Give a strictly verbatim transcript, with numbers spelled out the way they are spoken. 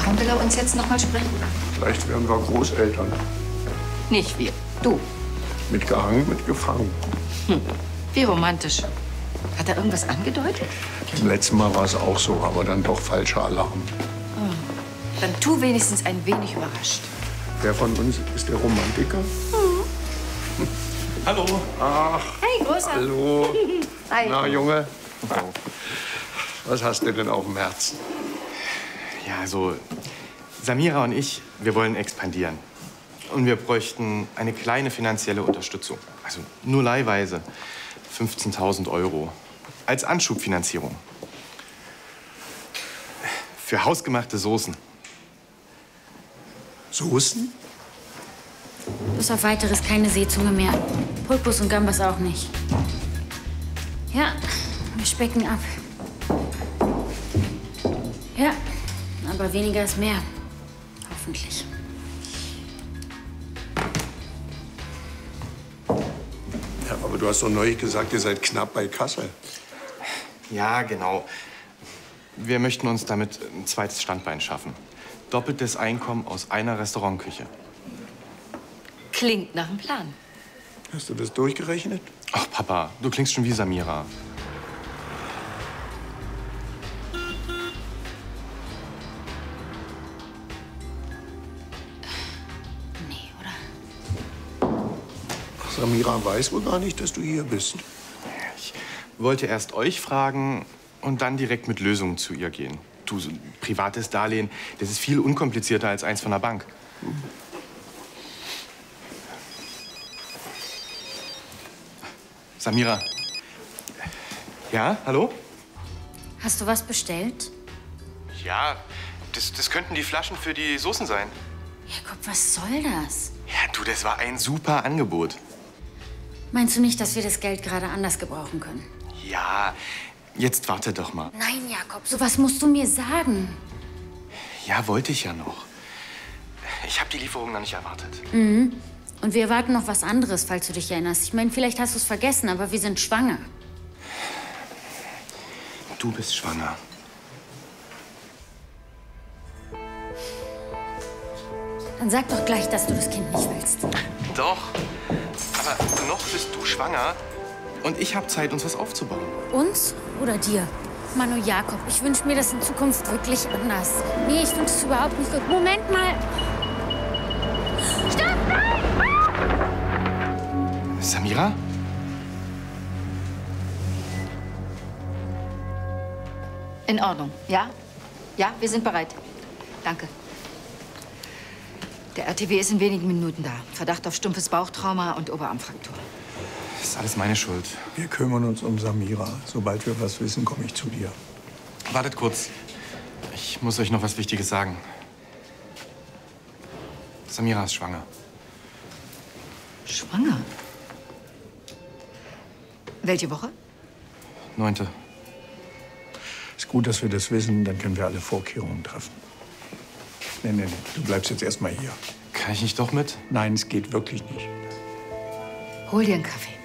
Warum will er uns jetzt noch mal sprechen? Vielleicht werden wir Großeltern. Nicht wir. Du. Mitgehangen, mitgefangen. Hm. Wie romantisch. Hat er irgendwas angedeutet? Beim letzten Mal war es auch so, aber dann doch falscher Alarm. Oh. Dann tu wenigstens ein wenig überrascht. Wer von uns ist der Romantiker? Mhm. Hallo. Ach. Hey, Großer. Hallo. Hi. Na, Junge. Was hast du denn auf dem Herzen? Ja, also Samira und ich, wir wollen expandieren. Und wir bräuchten eine kleine finanzielle Unterstützung. Also nur leihweise. fünfzehntausend Euro. Als Anschubfinanzierung. Für hausgemachte Soßen. Soßen? Bis auf Weiteres keine Seezunge mehr. Pulpus und Gambas auch nicht. Ja, wir specken ab. Ja, aber weniger ist mehr. Hoffentlich. Ja, aber du hast doch neulich gesagt, ihr seid knapp bei Kasse. Ja, genau. Wir möchten uns damit ein zweites Standbein schaffen. Doppeltes Einkommen aus einer Restaurantküche. Klingt nach einem Plan. Hast du das durchgerechnet? Ach, Papa, du klingst schon wie Samira. Nee, oder? Samira weiß wohl gar nicht, dass du hier bist. Ich wollte erst euch fragen und dann direkt mit Lösungen zu ihr gehen. Du, so ein privates Darlehen, das ist viel unkomplizierter als eins von der Bank. Hm. Samira. Ja, hallo? Hast du was bestellt? Ja, das, das könnten die Flaschen für die Soßen sein. Jakob, was soll das? Ja, du, das war ein super Angebot. Meinst du nicht, dass wir das Geld gerade anders gebrauchen können? Ja, jetzt warte doch mal. Nein, Jakob, sowas musst du mir sagen. Ja, wollte ich ja noch. Ich habe die Lieferung noch nicht erwartet. Mhm. Und wir erwarten noch was anderes, falls du dich erinnerst. Ich meine, vielleicht hast du es vergessen, aber wir sind schwanger. Du bist schwanger. Dann sag doch gleich, dass du das Kind nicht willst. Doch. Aber noch bist du schwanger und ich habe Zeit, uns was aufzubauen. Uns oder dir? Manu Jakob, ich wünsche mir das in Zukunft wirklich anders. Nee, ich finde es überhaupt nicht gut. Moment mal. Stopp! Samira? In Ordnung. Ja? Ja, wir sind bereit. Danke. Der R T W ist in wenigen Minuten da. Verdacht auf stumpfes Bauchtrauma und Oberarmfraktur. Das ist alles meine Schuld. Wir kümmern uns um Samira. Sobald wir was wissen, komme ich zu dir. Wartet kurz. Ich muss euch noch was Wichtiges sagen. Samira ist schwanger. Schwanger? Welche Woche? Neunte. Ist gut, dass wir das wissen, dann können wir alle Vorkehrungen treffen. Nee, nee, nee, du bleibst jetzt erst mal hier. Kann ich nicht doch mit? Nein, es geht wirklich nicht. Hol dir einen Kaffee.